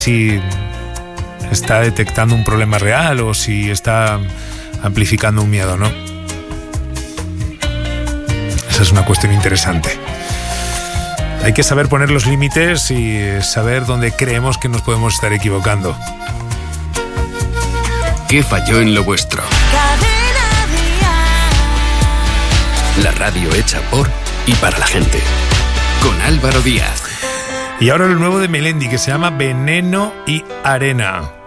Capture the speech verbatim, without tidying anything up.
si está detectando un problema real o si está amplificando un miedo, ¿no? Esa es una cuestión interesante. Hay que saber poner los límites y saber dónde creemos que nos podemos estar equivocando. ¿Qué falló en lo vuestro? La radio hecha por y para la gente. Con Álvaro Díaz. Y ahora lo nuevo de Melendi, que se llama Veneno y Arena.